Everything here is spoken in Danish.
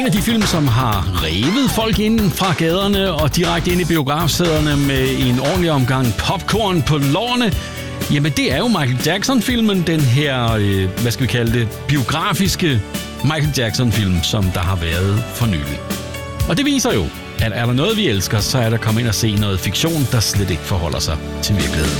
En af de film, som har revet folk ind fra gaderne og direkte ind i biografsæderne med en ordentlig omgang popcorn på lårene, jamen det er jo Michael Jackson-filmen, den her, hvad skal vi kalde det, biografiske Michael Jackson-film, som der har været for nylig. Og det viser jo, at er der noget, vi elsker, så er der kommet ind og se noget fiktion, der slet ikke forholder sig til virkeligheden.